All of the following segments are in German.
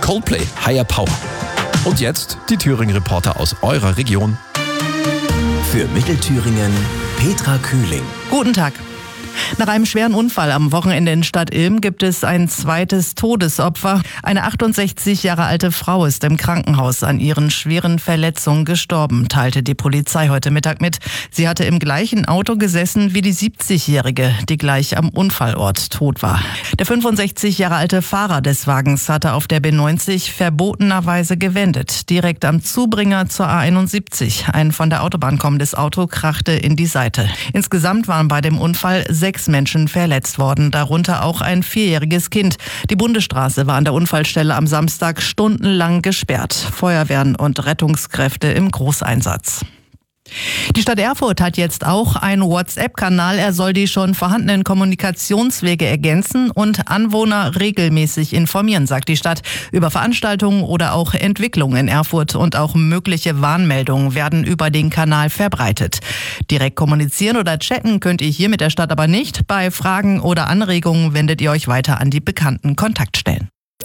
Coldplay, Higher Power. Und jetzt die Thüringen-Reporter aus eurer Region. Für Mittelthüringen Petra Kühling. Guten Tag. Nach einem schweren Unfall am Wochenende in Stadt Ilm gibt es ein zweites Todesopfer. Eine 68 Jahre alte Frau ist im Krankenhaus an ihren schweren Verletzungen gestorben, teilte die Polizei heute Mittag mit. Sie hatte im gleichen Auto gesessen wie die 70-Jährige, die gleich am Unfallort tot war. Der 65 Jahre alte Fahrer des Wagens hatte auf der B90 verbotenerweise gewendet, direkt am Zubringer zur A71. Ein von der Autobahn kommendes Auto krachte in die Seite. Insgesamt waren bei dem Unfall 6 Menschen verletzt worden, darunter auch ein 4-jähriges Kind. Die Bundesstraße war an der Unfallstelle am Samstag stundenlang gesperrt. Feuerwehren und Rettungskräfte im Großeinsatz. Die Stadt Erfurt hat jetzt auch einen WhatsApp-Kanal. Er soll die schon vorhandenen Kommunikationswege ergänzen und Anwohner regelmäßig informieren, sagt die Stadt, über Veranstaltungen oder auch Entwicklungen in Erfurt. Und auch mögliche Warnmeldungen werden über den Kanal verbreitet. Direkt kommunizieren oder chatten könnt ihr hier mit der Stadt aber nicht. Bei Fragen oder Anregungen wendet ihr euch weiter an die bekannten Kontaktstellen.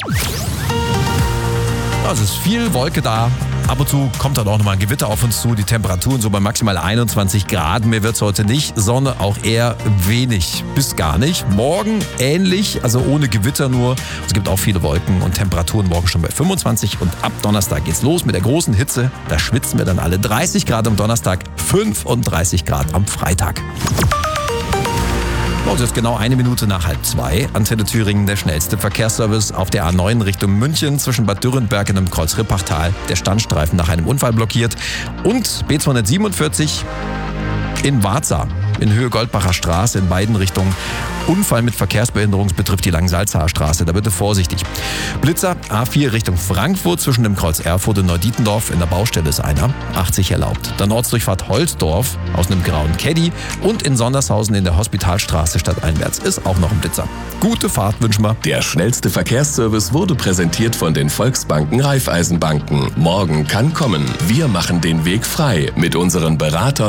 Es ist viel Wolke da. Ab und zu kommt dann auch nochmal ein Gewitter auf uns zu. Die Temperaturen so bei maximal 21 Grad. Mehr wird es heute nicht. Sonne auch eher wenig bis gar nicht. Morgen ähnlich, also ohne Gewitter nur. Es gibt auch viele Wolken und Temperaturen morgen schon bei 25. Und ab Donnerstag geht's los mit der großen Hitze. Da schwitzen wir dann alle. 30 Grad am Donnerstag, 35 Grad am Freitag. Es ist genau 1 Minute nach 1:30. Antenne Thüringen, der schnellste Verkehrsservice auf der A9 Richtung München zwischen Bad Dürrenberg und dem Kreuz-Rippachtal. Der Standstreifen nach einem Unfall blockiert. Und B247 in Warza in Höhe Goldbacher Straße in beiden Richtungen. Unfall mit Verkehrsbehinderung betrifft die Langensalzacher Straße, da bitte vorsichtig. Blitzer A4 Richtung Frankfurt zwischen dem Kreuz Erfurt und Neudietendorf. In der Baustelle ist einer, 80 erlaubt. Dann Ortsdurchfahrt Holzdorf aus einem grauen Caddy und in Sondershausen in der Hospitalstraße stadteinwärts ist auch noch ein Blitzer. Gute Fahrt wünschen wir. Der schnellste Verkehrsservice wurde präsentiert von den Volksbanken Raiffeisenbanken. Morgen kann kommen. Wir machen den Weg frei mit unseren Beratern